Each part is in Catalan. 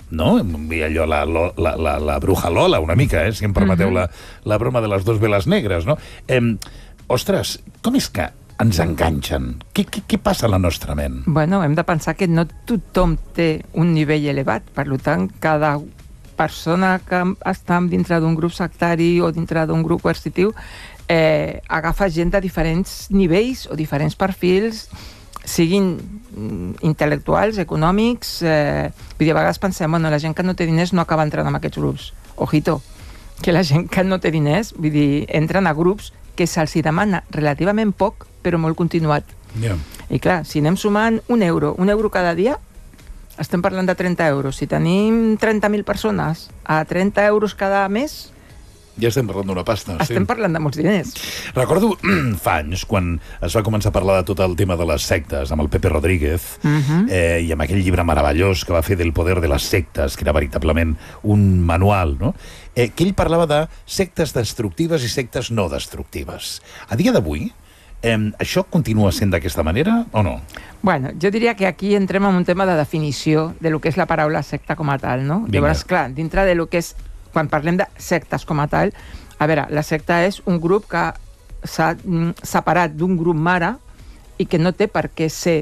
no? I allò, la bruja Lola, una mica, si em permeteu la broma de les dos veles negres, no? Ostres, com és que ens enganxen? Què passa a la nostra ment? Bueno, hem de pensar que no tothom té un nivell elevat, per tant, cada persona que està dintre d'un grup sectari o dintre d'un grup coercitiu agafa gent de diferents nivells o diferents perfils, siguin intel·lectuals, econòmics. Vull dir, a vegades pensem, bueno, la gent que no té diners no acaba entrant en aquests grups. Ojito, que la gent que no té diners, vull dir, entren a grups que se'ls demana relativament poc, però molt continuat. Yeah. I clar, si anem sumant un euro cada dia, estem parlant de 30 euros. Si tenim 30.000 persones a 30 euros cada mes, ja estem parlant d'una pasta. Estem parlant de molts diners. Recordo fa anys, quan es va començar a parlar de tot el tema de les sectes, amb el Pepe Rodríguez, i amb aquell llibre meravellós que va fer del poder de les sectes, que era veritablement un manual, no? Que ell parlava de sectes destructives i sectes no destructives. A dia d'avui, això continua sent d'aquesta manera o no? Bueno, jo diria que aquí entrem en un tema de definició de lo que és la paraula secta com a tal, no? Vinga. Llavors, clar, dintre de lo que és, quan parlem de sectes com a tal, a veure, la secta és un grup que s'ha separat d'un grup mare i que no té per què ser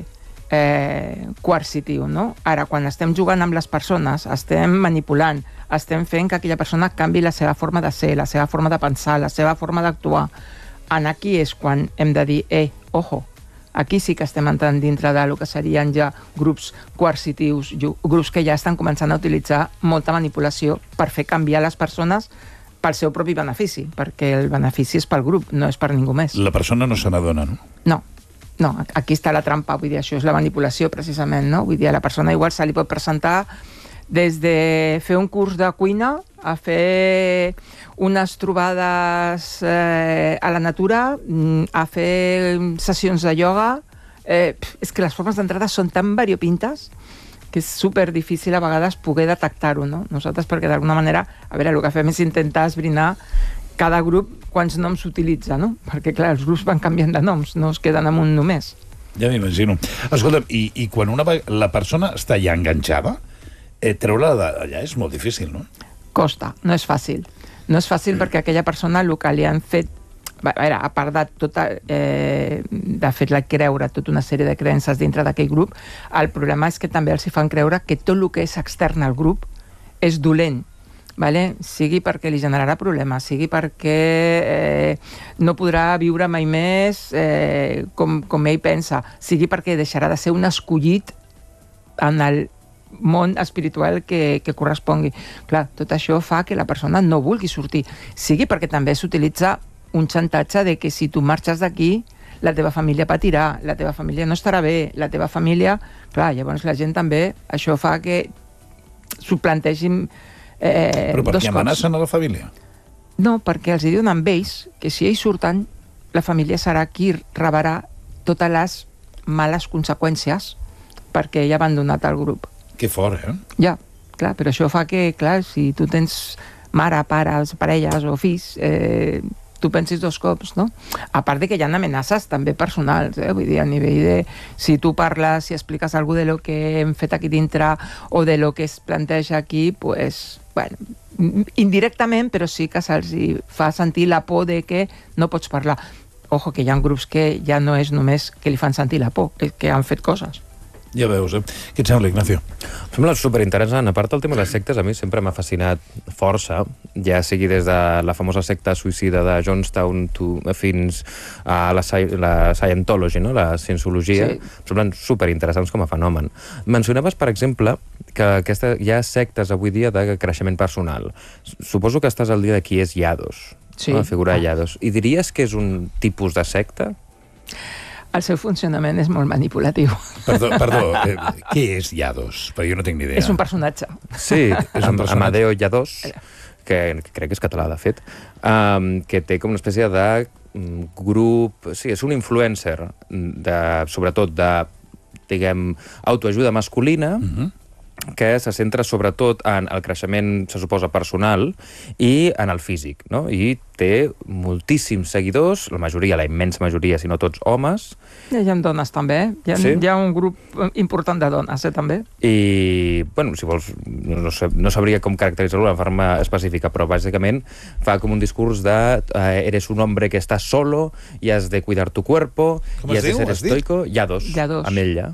coercitiu, no? Ara, quan estem jugant amb les persones, estem manipulant, estem fent que aquella persona canvi la seva forma de ser, la seva forma de pensar, la seva forma d'actuar. Aquí és quan hem de dir, ojo, aquí sí que estem entrant dintre de lo que serien ja grups coercitius, grups que ja estan començant a utilitzar molta manipulació per fer canviar les persones pel seu propi benefici, perquè el benefici és pel grup, no és per ningú més. La persona no se n'adona, no? No, aquí està la trampa, vull dir, això és la manipulació precisament, no? Vull dir, a la persona igual se li pot presentar des de fer un curs de cuina a fer unes trobades a la natura, a fer sessions de ioga. És que les formes d'entrada són tan variopintes que és super difícil a vegades poder detectar-ho, no? Nosaltres, perquè d'alguna manera, a veure, el que fem és intentar esbrinar cada grup quants noms s'utilitza, no? Perquè, clar, els grups van canviant de noms, no es queden amb un només. Ja m'imagino. Escolta'm, i quan la persona està ja enganxada, treure-la d'allà és molt difícil, no? Costa, no és fàcil. No és fàcil perquè aquella persona el que li han fet, a veure, a part de fer-la creure tota una sèrie de creences dintre d'aquell grup, el problema és que també els hi fan creure que tot el que és extern al grup és dolent, vale? Sigui perquè li generarà problemes, sigui perquè no podrà viure mai més com ell pensa, sigui perquè deixarà de ser un escollit en el món espiritual que correspongui. Clar, tot això fa que la persona no vulgui sortir. Sigui perquè també s'utilitza un xantatge de que si tu marxes d'aquí, la teva família patirà, la teva família no estarà bé, la teva família... Clar, llavors la gent també, això fa que s'ho plantegin Però per què amenacen a la família? No, perquè els diuen amb ells que si ells surten, la família serà qui rebrà totes les males conseqüències perquè ell ha abandonat el grup. Que fort, Ja, clar, però això fa que, clar, si tu tens mare, pares, parelles o fills, tu pensis dos cops, no? A part de que hi ha amenaces també personals, vull dir, a nivell de... Si tu parles, si expliques alguna de lo que hem fet aquí dintre o de lo que es planteja aquí, pues, bueno, indirectament, però sí que se'ls fa sentir la por de que no pots parlar. Ojo, que hi ha grups que ja no és només que li fan sentir la por, que han fet coses. Ja veus, Què et sembla, Ignacio? Em sembla superinteressant. A part del tema de les sectes, a mi sempre m'ha fascinat força, ja sigui des de la famosa secta suïcida de Jonestown fins a la Scientology, no? La cienciologia. Sí. Em semblen superinteressants com a fenomen. Mencionaves, per exemple, que hi ha sectes avui dia de creixement personal. Suposo que estàs al dia de qui és Yados, sí. La figura de Yados. I diries que és un tipus de secta? El seu funcionament és molt manipulatiu. Perdó, què és Yados? Perquè jo no tinc ni idea. És un personatge. Sí, és un personatge. Amadeo Yados, que crec que és català, de fet, que té com una espècie de grup... Sí, és un influencer, sobretot de, diguem, autoajuda masculina, que se centra sobretot en el creixement, se suposa, personal i en el físic, no? I té moltíssims seguidors, la majoria, la immensa majoria, si no tots, homes. Hi ha dones, també. Hi ha un grup important de dones, també. I, bueno, si vols, no sabria com caracteritzar-lo de forma específica, però bàsicament fa com un discurs de eres un hombre que estás solo y has de cuidar tu cuerpo y has de ser estoico. Yados, amb ella.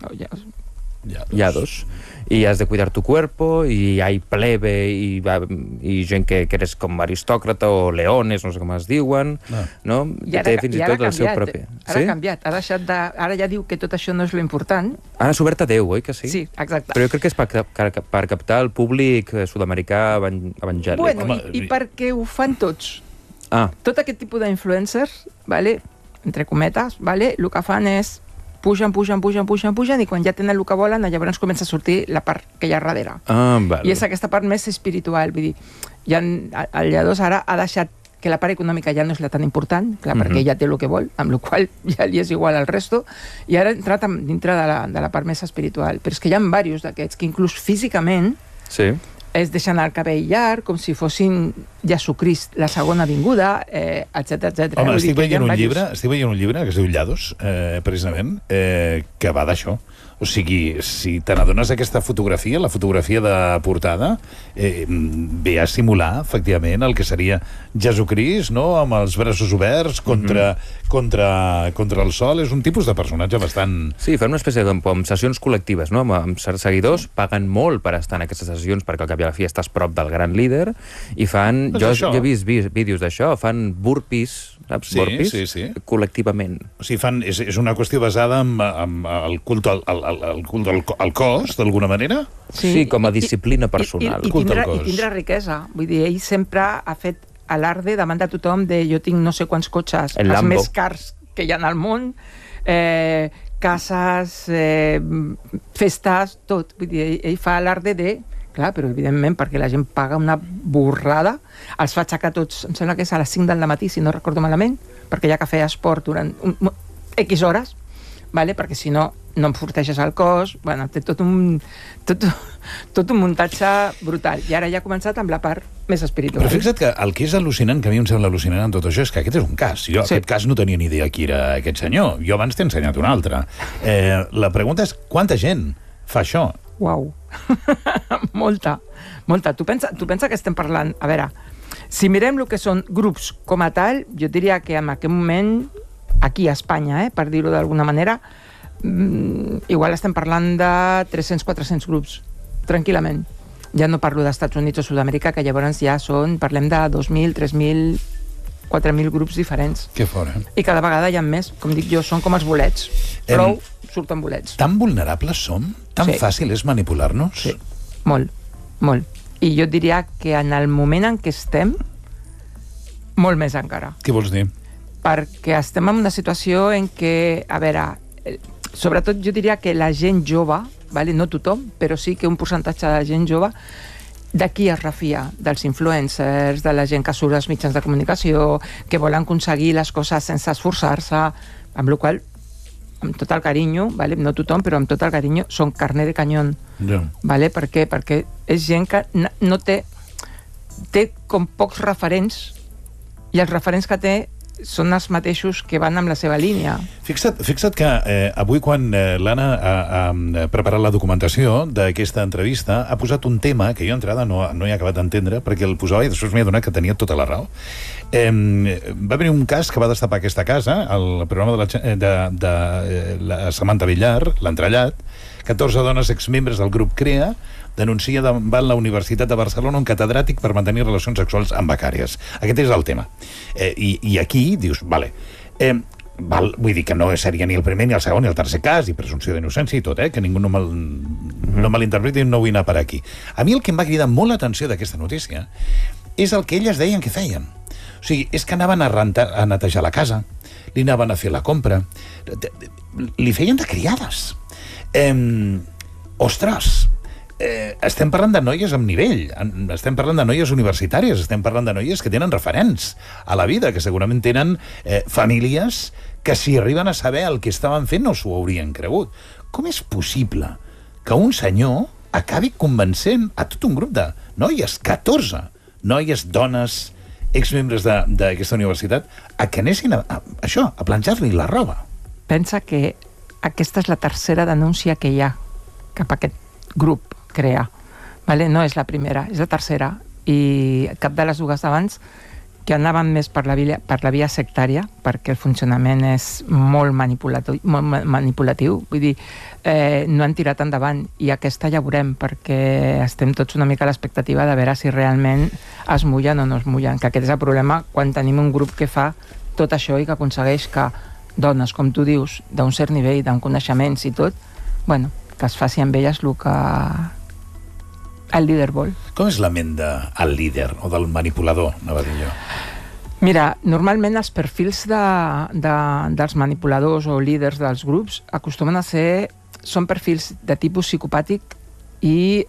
Yados. Y has de cuidar tu cuerpo, y hay plebe, y gent que eres com aristòcrata o leones, no sé com es diuen, no? I ara, té fins i tot el seu propi... Ara ha canviat, ara ja diu que tot això no és lo important. Ara s'ha obert a Déu, oi que sí? Sí, exacte. Però jo crec que és per captar el públic sud-americà evangèlic. Bueno, i perquè ho fan tots. Tot aquest tipus d'influencers, vale, entre cometes, vale, el que fan és pugen, i quan ja tenen el que volen, llavors comença a sortir la part que hi ha darrere. Vale. I és aquesta part més espiritual. Vull dir, el Lladós ara ha deixat que la part econòmica ja no és la tan important, clar, perquè ja té el que vol, amb la qual ja li és igual al resto, i ara ha entrat dintre de la part més espiritual. Però és que hi ha diversos d'aquests que inclús físicament es deixen el cabell llarg, com si fossin Jesucrist, la segona vinguda, etc. Home, estic veient un llibre que es diu Llados, precisament, que va d'això. O sigui, si te n'adones aquesta fotografia, la fotografia de portada, ve a simular, efectivament, el que seria Jesucrist, no?, amb els braços oberts contra el sol. És un tipus de personatge bastant... Sí, fan una espècie de sessions col·lectives, no?, amb certs seguidors, paguen molt per estar en aquestes sessions, perquè al cap i a la fi estàs prop del gran líder, i fan... Jo he vist vídeos d'això, fan burpees, saps? Burpees, col·lectivament. O sigui, és una qüestió basada en el culte al cos, d'alguna manera? Sí, com a disciplina personal. I tindrà riquesa. Vull dir, ell sempre ha fet alarde davant de tothom de jo tinc no sé quants cotxes, els més cars que hi ha al món, cases, festes, tot. Vull dir, ell fa alarde de... Clar, però evidentment, perquè la gent paga una borrada, els fa aixecar tots, em sembla que és a les 5 del matí, si no recordo malament, perquè hi ha que fer esport durant X hores, vale? Perquè si no, no enforteixes el cos, bueno, té tot un muntatge brutal. I ara ja ha començat amb la part més espiritual. Però fixa't que el que és al·lucinant, que a mi em sembla al·lucinant en tot això, és que aquest és un cas. Jo aquest cas no tenia ni idea qui era aquest senyor. Jo abans t'he ensenyat un altre. La pregunta és, quanta gent fa això? Uau, molta. Tu pensa que estem parlant... A veure, si mirem el que són grups com a tal, jo diria que en aquest moment, aquí a Espanya, per dir-ho d'alguna manera, igual estem parlant de 300-400 grups, tranquil·lament. Ja no parlo d'Estats Units o Sud-amèrica, que llavors ja parlem de 2.000, 3.000, 4.000 grups diferents. Que fora. I cada vegada hi ha més, com dic jo, són com els bolets. Prou surten bolets. Tan vulnerables som? Tan fàcil és manipular-nos? Sí, molt. I jo diria que en el moment en què estem, molt més encara. Què vols dir? Perquè estem en una situació en què, a veure, sobretot jo diria que la gent jove, no tothom, però sí que un percentatge de gent jove, d'aquí es refia, dels influencers, de la gent que surt als mitjans de comunicació, que volen aconseguir les coses sense esforçar-se, amb la qual cosa, amb tot el carinyo, no tothom, però amb tot el carinyo, són carner de canyón. Per què? Perquè és gent que no té com pocs referents, i els referents que té són els mateixos que van amb la seva línia. Fixa't que avui, quan l'Anna ha preparat la documentació d'aquesta entrevista, ha posat un tema que jo d'entrada no he acabat d'entendre, perquè el posava i després m'he adonat que tenia tota la raó. Va haver un cas que va destapar aquesta casa, el programa de la Samantha Villar, l'Entrellat. 14 dones exmembres del grup CREA denuncia davant la Universitat de Barcelona un catedràtic per mantenir relacions sexuals amb becàries. Aquest és el tema. I aquí dius, vale, vull dir que no seria ni el primer, ni el segon, ni el tercer cas, i presumpció d'innocència i tot, que ningú no malinterpreti, no vull anar per aquí. A mi el que em va cridar molt l'atenció d'aquesta notícia és el que elles deien que feien. O sigui, és que anaven a netejar la casa, li anaven a fer la compra, li feien de criades. Ostres, estem parlant de noies amb nivell, estem parlant de noies universitàries, estem parlant de noies que tenen referents a la vida, que segurament tenen famílies que si arriben a saber el que estaven fent no s'ho haurien cregut. Com és possible que un senyor acabi convencent a tot un grup de noies, 14 noies, dones, exmembres d'aquesta universitat, a que anessin a planxar-li la roba. Pensa que aquesta és la tercera denúncia que hi ha cap a aquest grup CREA. Vale? No és la primera, és la tercera. I cap de les dues d'abans que anaven més per la via sectària, perquè el funcionament és molt manipulatiu. Vull dir, no han tirat endavant, i aquesta ja veurem, perquè estem tots una mica a l'expectativa de veure si realment es mullen o no es mullen, que aquest és el problema quan tenim un grup que fa tot això i que aconsegueix que dones, com tu dius, d'un cert nivell, d'un coneixements i tot, bueno, que es faci amb elles el que el líder vol. Com és la ment del líder o del manipulador, anava a dir jo? Mira, normalment els perfils dels manipuladors o líders dels grups acostumen a són perfils de tipus psicopàtic i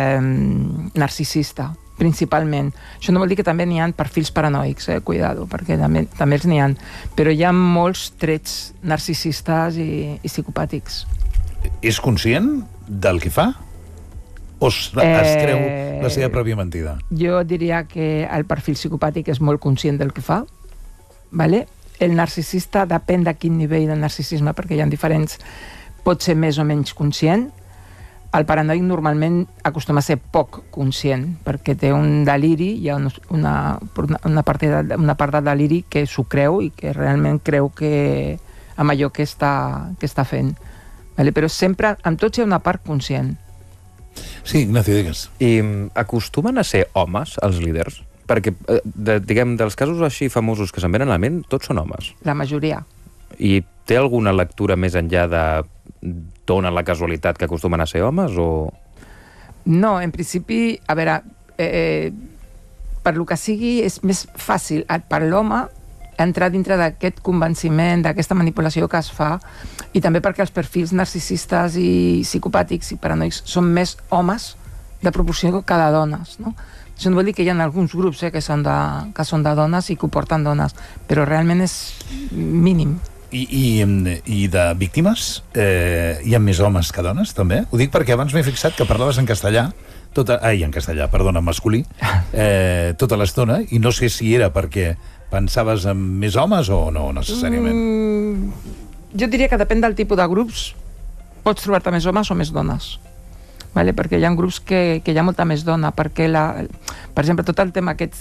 narcisista, principalment. Això no vol dir que també n'hi ha perfils paranoics, cuidado, perquè també els n'hi ha, però hi ha molts trets narcisistes i psicopàtics. És conscient del que fa? O es creu la seva pròpia mentida? Jo diria que el perfil psicopàtic és molt conscient del que fa, ¿vale? El narcisista depèn de quin nivell de narcisisme, perquè hi ha diferents, pot ser més o menys conscient. El paranoic normalment acostuma a ser poc conscient, perquè té un deliri, hi ha una part de deliri que s'ho creu i que realment creu que amb allò que està fent. ¿Vale? Però sempre, amb tots hi ha una part conscient. Sí, Ignacio, digues. I acostumen a ser homes, els líders? Perquè, diguem, dels casos així famosos que se'n venen a la ment, tots són homes. La majoria. I té alguna lectura més enllà de dona la casualitat que acostumen a ser homes, o...? No, en principi, a veure, per lo que sigui, és més fàcil per l'home entrar dintre d'aquest convenciment, d'aquesta manipulació que es fa, i també perquè els perfils narcisistes i psicopàtics i paranoics són més homes de proporció que de dones, no? Això no vol dir que hi ha alguns grups que són de dones i que ho porten dones, però realment és mínim. I de víctimes? Hi ha més homes que dones, també? Ho dic perquè abans m'he fixat que parlaves en castellà, en masculí, tota l'estona, i no sé si era perquè pensaves en més homes o no, necessàriament? Jo diria que depèn del tipus de grups. Pots trobar-te més homes o més dones. Vale? Perquè hi ha grups que hi ha molta més dona, perquè, per exemple, tot el tema aquest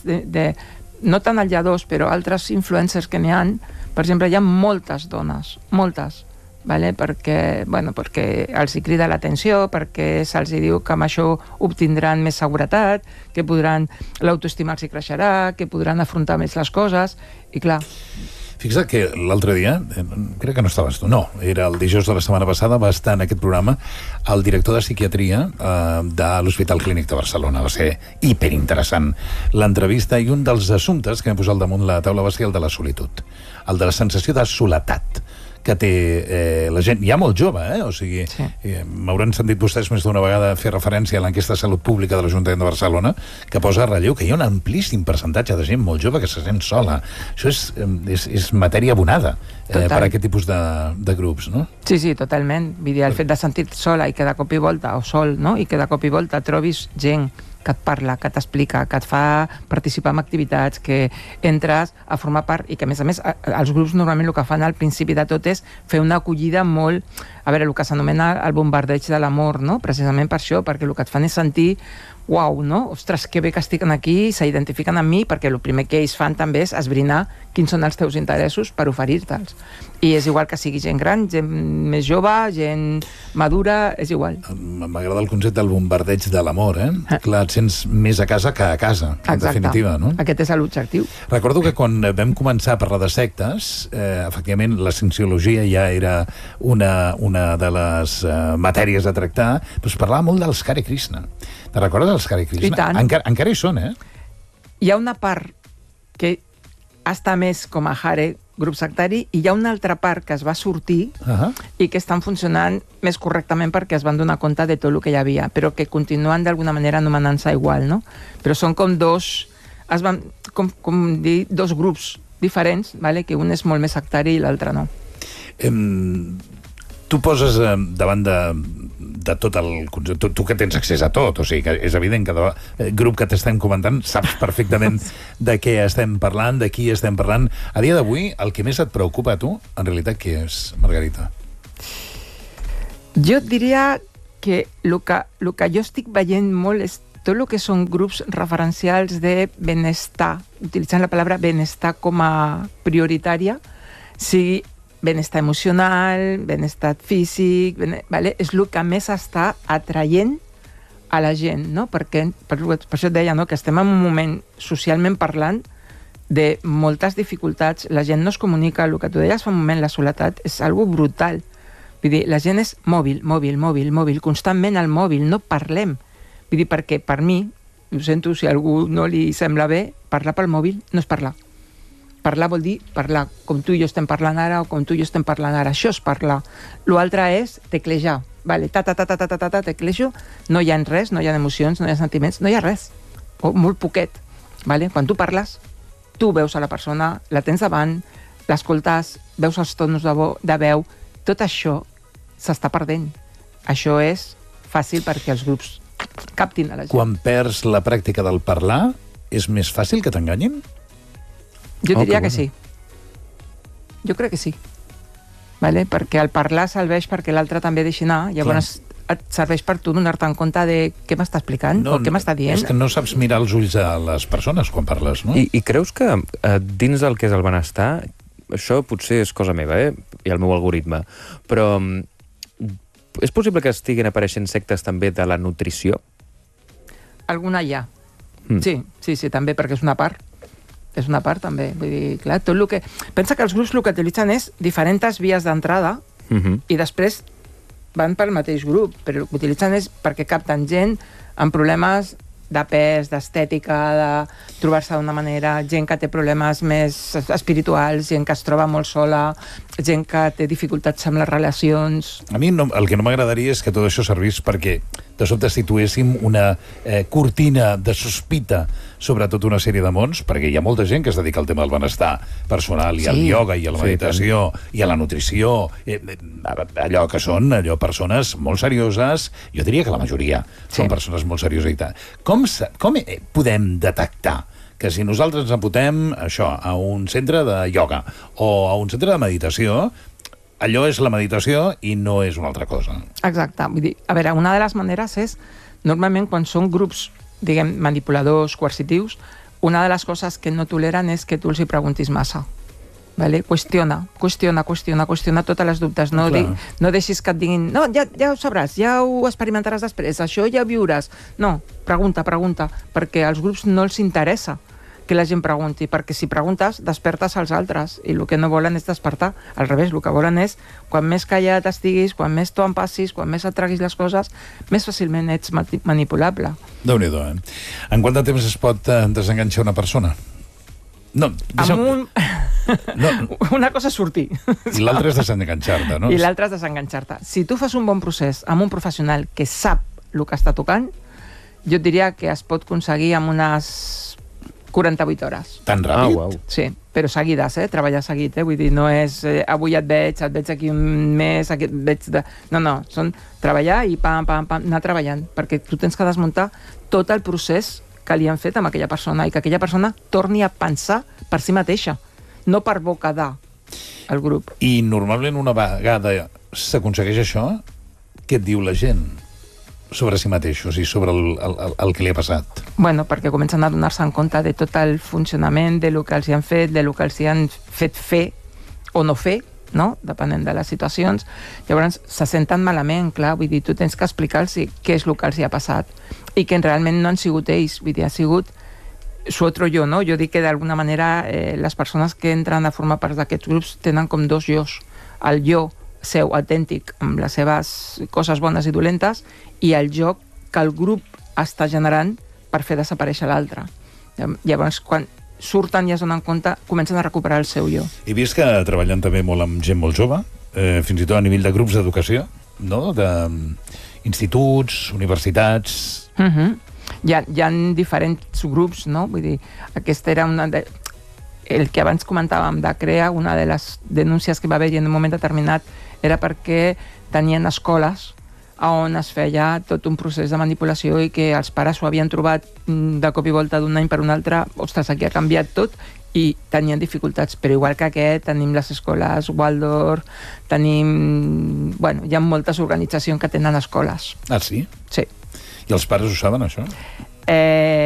no tant el lladós, però altres influencers que n'hi ha, per exemple, hi ha moltes dones, moltes, vale? perquè els hi crida l'atenció, perquè se'ls diu que amb això obtindran més seguretat, que l'autoestima els hi creixerà, que podran afrontar més les coses, i clar... Fixa't que l'altre dia, crec que no estaves tu, no, era el dijous de la setmana passada, va estar en aquest programa el director de psiquiatria de l'Hospital Clínic de Barcelona. Va ser hiperinteressant l'entrevista, i un dels assumptes que vam posar al damunt la taula va ser el de la solitud, el de la sensació de soledat que té la gent, ja molt jove, o sigui, sí. M'hauran sentit vostès més d'una vegada fer referència a l'enquesta de salut pública de l'Ajuntament de Barcelona, que posa a relleu que hi ha un amplíssim percentatge de gent molt jove que se sent sola. Això és matèria abonada per a aquest tipus de grups, no? Sí, totalment. Vull dir, el fet de sentir-te sola i que de cop i volta, o sol, no? I que de cop i volta trobis gent que et parla, que t'explica, que et fa participar en activitats, que entres a formar part, i que a més els grups normalment el que fan al principi de tot és fer una acollida molt, a veure, el que s'anomena el bombardeig de l'amor, no? Precisament per això, perquè el que et fan és sentir uau, no? Ostres, que bé que estic aquí, s'identifiquen amb mi, perquè el primer que ells fan també és esbrinar quins són els teus interessos per oferir-te'ls. I és igual que sigui gent gran, gent més jove, gent madura, és igual. M'agrada el concepte del bombardeig de l'amor, Clar, et sents més a casa que a casa, en definitiva, no? Aquest és l'objectiu. Recordo que quan vam començar a parlar de sectes, efectivament, la cienciologia ja era una de les matèries a tractar, però es parlava molt dels Hare Krishna. Te'n recordes dels Hare Krishna? I tant. Encara hi són, Hi ha una part que està més com a Hare, grup sectari, i hi ha una altra part que es va sortir i que estan funcionant més correctament perquè es van donar compte de tot el que hi havia, però que continuen d'alguna manera anomenant-se igual, no? Però són com dos grups diferents, vale? Que un és molt més sectari i l'altre no. Tu poses davant de tot el... Tu que tens accés a tot, o sigui, que és evident que cada grup que t'estem comentant saps perfectament de què estem parlant, de qui estem parlant. A dia d'avui, el que més et preocupa a tu, en realitat, què és, Margarita? Jo diria que el que jo estic veient molt és tot el que són grups referencials de benestar, utilitzant la paraula benestar com a prioritària, sigui benestar emocional, benestar físic, vale? És el que més està atraient a la gent, no? Perquè, per això et deia, no? Que estem en un moment, socialment parlant, de moltes dificultats. La gent no es comunica, el que tu deies fa un moment, la soledat, és algo brutal. Vull dir, la gent és mòbil, constantment al mòbil, no parlem. Vull dir, perquè per mi, ho sento, si a algú no li sembla bé, parlar pel mòbil no és parlar. Parlar vol dir parlar, com tu i jo estem parlant ara, o com tu i jo estem parlant ara. Això és parlar. L'altre és teclejar. Vale, teclejo, no hi ha res, no hi ha emocions, no hi ha sentiments, no hi ha res. O molt poquet. Vale? Quan tu parles, tu veus a la persona, la tens davant, l'escoltes, veus els tonos de veu, tot això s'està perdent. Això és fàcil perquè els grups captin a la gent. Quan perds la pràctica del parlar, és més fàcil que t'enganyin? Jo diria que sí. Jo crec que sí. Vale? Perquè el parlar serveix perquè l'altre també deixi anar, llavors et serveix per tu donar-te en compte de què m'està explicant o què m'està dient. És que no saps mirar els ulls a les persones quan parles, no? I creus que dins del que és el benestar, això potser és cosa meva, i el meu algoritme, però és possible que estiguin apareixent sectes també de la nutrició? Alguna hi ha. Sí, també, perquè és una part. És una part, també. Vull dir, clar, tot el que... Pensa que els grups el que utilitzen és diferents vies d'entrada i després van pel mateix grup, però el que utilitzen és perquè capten gent amb problemes de pes, d'estètica, de trobar-se d'una manera, gent que té problemes més espirituals, gent que es troba molt sola, gent que té dificultats amb les relacions... A mi el que no m'agradaria és que tot això servís perquè de sobte situéssim una cortina de sospita sobre tota una sèrie de mons, perquè hi ha molta gent que es dedica al tema del benestar personal i al ioga i a la meditació i a la nutrició, allò que són persones molt serioses, jo diria que la majoria són persones molt serioses i tal. Com podem detectar que si nosaltres ens apuntem això a un centre de ioga o a un centre de meditació, allò és la meditació i no és una altra cosa? Exacte. Vull dir, a veure, una de les maneres és, normalment, quan són grups, diguem, manipuladors, coercitius, una de les coses que no toleren és que tu els hi preguntis massa. Vale? Qüestiona totes les dubtes. No deixis que et diguin, no, ja ho sabràs, ja ho experimentaràs després, això ja ho viuràs. No, pregunta, perquè als grups no els interessa que la gent pregunti, perquè si preguntes, despertes als altres, i el que no volen és despertar. Al revés, el que volen és, quan més callat estiguis, quan més tu en passis, quan més et traguis les coses, més fàcilment ets manipulable. Déu-n'hi-do, En quant de temps es pot desenganxar una persona? No, una cosa és sortir. I l'altra és desenganxar-te, no? I l'altra és desenganxar-te. Si tu fas un bon procés amb un professional que sap el que està tocant, jo et diria que es pot aconseguir amb unes 48 hores. Tan ràpid? Wow. Sí, però seguides, treballar seguit, vull dir, no és avui et veig aquí un mes, aquí et veig... No, són treballar i pam, anar treballant, perquè tu tens que desmuntar tot el procés que li han fet amb aquella persona i que aquella persona torni a pensar per si mateixa, no per boca del grup. I normalment una vegada s'aconsegueix això, què et diu la gent sobre si mateixos i sobre el que li ha passat? Bueno, perquè comencen a donar-se en compte de tot el funcionament, de lo que els hi han fet, de lo que els hi han fet fer o no fer, no? Depenent de les situacions. Llavors se senten malament, clar, vull dir, tu tens que explicar-los què és el que els hi ha passat i que realment no han sigut ells, vull dir, ha sigut su otro yo, no? Jo dic que d'alguna manera les persones que entren a formar part d'aquests grups tenen com dos jos. El jo seu autèntic amb les seves coses bones i dolentes i el joc que el grup està generant per fer desaparèixer l'altre. Llavors, quan surten i es donen compte, comencen a recuperar el seu jo. He vist que treballen també molt amb gent molt jove, fins i tot a nivell de grups d'educació, no? D'instituts, universitats... Hi ha diferents grups, no? Vull dir, aquesta era una... El que abans comentàvem de CREA, una de les denúncies que va haver-hi en un moment determinat era perquè tenien escoles on es feia tot un procés de manipulació i que els pares s'ho havien trobat de cop i volta d'un any per un altre, ostres, aquí ha canviat tot, i tenien dificultats, però igual que aquest tenim les escoles Waldorf, tenim... Bueno, hi ha moltes organitzacions que tenen escoles. Ah, sí? Sí. I els pares ho saben, això?